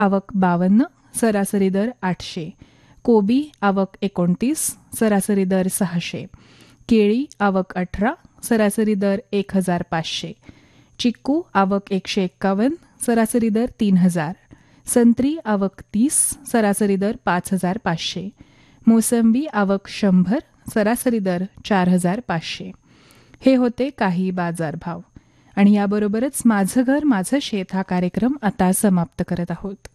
आवक 52, सरासरी दर 800. कोबी आवक 29, सरासरी दर 600. केळी आवक 18, सरासरी दर 1500. चिक्कू आवक 151, सरासरी दर 3000. संत्री आवक 30, सरासरी दर 5500. मोसंबी आवक 100, सरासरी दर 4500. हे होते काही बाजारभाव. आणि याबरोबरच माझं घर माझं शेत हा कार्यक्रम आता समाप्त करत आहोत.